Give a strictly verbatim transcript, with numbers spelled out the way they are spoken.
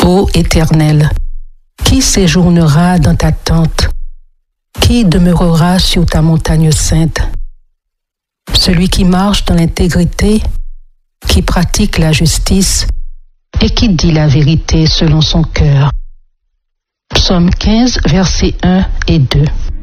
Ô Éternel, qui séjournera dans ta tente? Qui demeurera sur ta montagne sainte? Celui qui marche dans l'intégrité, qui pratique la justice et qui dit la vérité selon son cœur. Psaume quinze, versets un et deux.